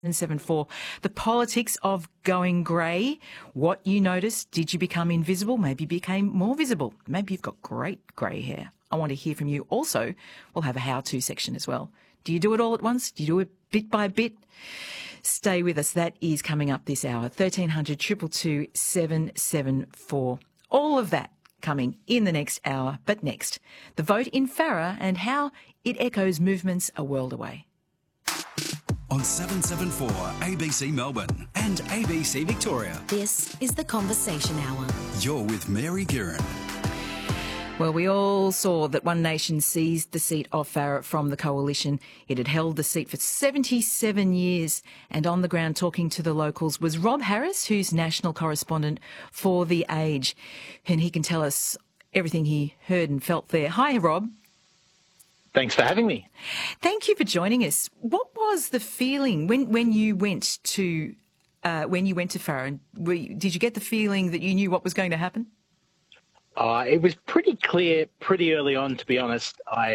774. The politics of going grey. What you noticed? Did you become invisible? Maybe you became more visible. Maybe you've got great grey hair. I want to hear from you. Also, we'll have a how-to section as well. Do you do it all at once? Do you do it bit by bit? Stay with us. That is coming up this hour. 1300 222 774. All of that coming in the next hour. But next, the vote in Farrer and how it echoes movements a world away. On 774 ABC Melbourne and ABC Victoria. This is the Conversation Hour. You're with Mary Guerin. Well, we all saw that One Nation seized the seat of Farrer from the Coalition. It had held the seat for 77 years, and on the ground talking to the locals was Rob Harris, who's national correspondent for The Age, and he can tell us everything he heard and felt there. Hi, Rob. Thanks for having me. Thank you for joining us. What was the feeling when you went to Farrer? Did you get the feeling that you knew what was going to happen? It was pretty clear pretty early on, to be honest. I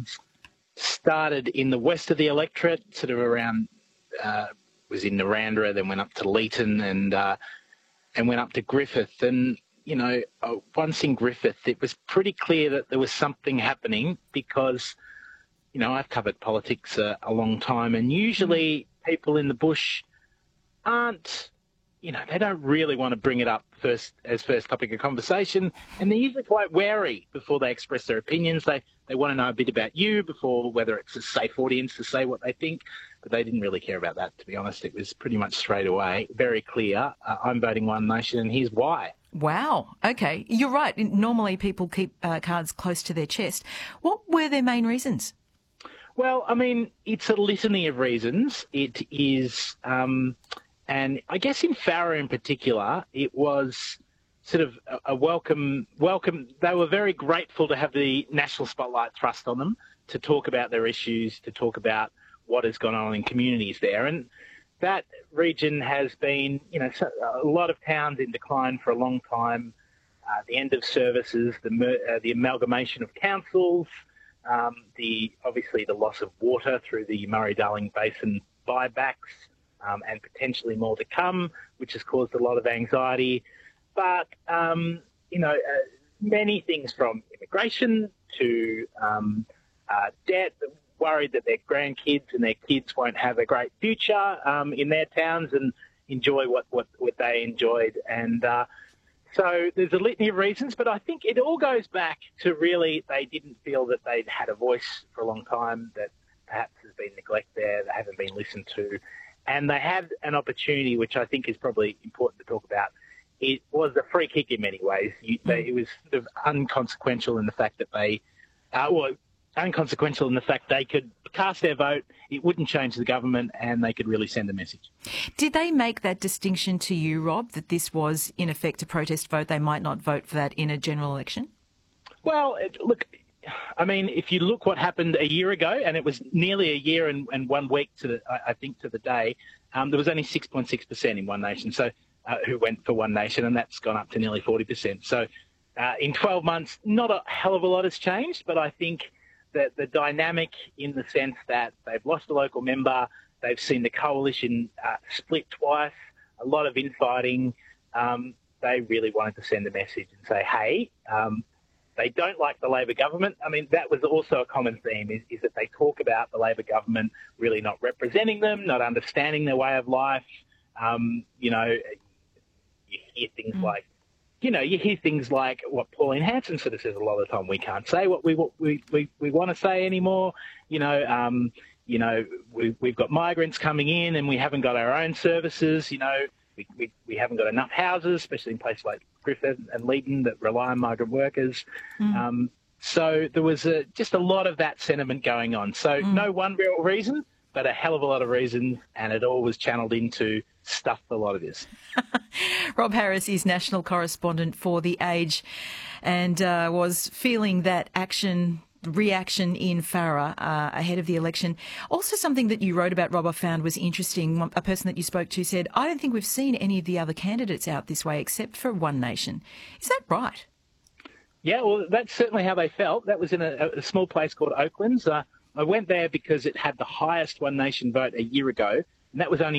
started in the west of the electorate, sort of around, was in Narrandera, then went up to Leeton and went up to Griffith. And, you know, once in Griffith, it was pretty clear that there was something happening because, you know, I've covered politics a long time, and usually people in the bush aren't, you know, they don't really want to bring it up first topic of conversation, and they're usually quite wary before they express their opinions. They want to know a bit about you before whether it's a safe audience to say what they think, but they didn't really care about that, to be honest. It was pretty much straight away, very clear. I'm voting One Nation, and here's why. Wow. Okay. You're right. Normally people keep cards close to their chest. What were their main reasons? Well, I mean, it's a litany of reasons. It is, and I guess in Farrer in particular, it was sort of a welcome. They were very grateful to have the national spotlight thrust on them to talk about their issues, to talk about what has gone on in communities there. And that region has been, you know, a lot of towns in decline for a long time. The end of services, the amalgamation of councils, obviously the loss of water through the Murray-Darling Basin buybacks, and potentially more to come, which has caused a lot of anxiety. But, you know, many things from immigration to debt, worried that their grandkids and their kids won't have a great future in their towns and enjoy what they enjoyed. And so there's a litany of reasons, but I think it all goes back to really they didn't feel that they'd had a voice for a long time, that perhaps there's been neglect there, they haven't been listened to. And they had an opportunity, which I think is probably important to talk about. It was a free kick in many ways. It was sort of unconsequential in the fact that they could cast their vote, it wouldn't change the government, and they could really send a message. Did they make that distinction to you, Rob, that this was in effect a protest vote? They might not vote for that in a general election? Well, look, I mean, if you look what happened a year ago, and it was nearly a year and 1 week to the day, there was only 6.6% in One Nation, so who went for One Nation, and that's gone up to nearly 40%. So in 12 months, not a hell of a lot has changed, but I think that the dynamic in the sense that they've lost a local member, they've seen the coalition split twice, a lot of infighting. They really wanted to send a message and say, hey, they don't like the Labor government. I mean, that was also a common theme, is that they talk about the Labor government really not representing them, not understanding their way of life. You know, you hear things like, what Pauline Hanson sort of says a lot of the time. We can't say what we want to say anymore. We've got migrants coming in and we haven't got our own services. You know, we haven't got enough houses, especially in places like Griffith and Leeton that rely on migrant workers. So there was just a lot of that sentiment going on. So no one real reason, but a hell of a lot of reasons, and it all was channeled into stuff a lot of this. Rob Harris is national correspondent for The Age and was feeling that reaction in Farrer ahead of the election. Also something that you wrote about, Rob, I found was interesting. A person that you spoke to said, I don't think we've seen any of the other candidates out this way except for One Nation. Is that right? Yeah, well, that's certainly how they felt. That was in a small place called Oaklands. I went there because it had the highest One Nation vote a year ago, and that was only